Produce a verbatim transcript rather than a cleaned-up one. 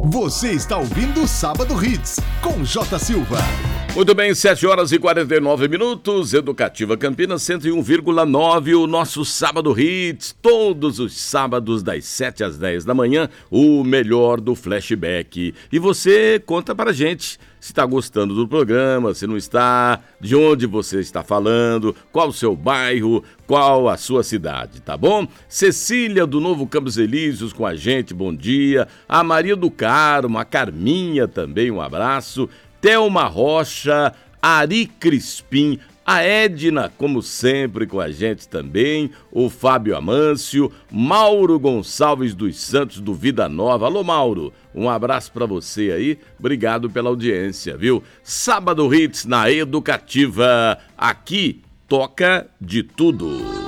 Você está ouvindo o Sábado Hits, com J. Silva. Muito bem, sete horas e quarenta e nove minutos, Educativa Campinas cento e um vírgula nove, o nosso Sábado Hits, todos os sábados das sete às dez da manhã, o melhor do flashback. E você conta pra gente se está gostando do programa, se não está, de onde você está falando, qual o seu bairro, qual a sua cidade, tá bom? Cecília do Novo Campos Elíseos com a gente, bom dia. A Maria do Carmo, a Carminha também, um abraço. Thelma Rocha, Ari Crispim, a Edna, como sempre, com a gente também, o Fábio Amâncio, Mauro Gonçalves dos Santos, do Vida Nova. Alô, Mauro, um abraço pra você aí, obrigado pela audiência, viu? Sábado Hits na Educativa, aqui toca de tudo.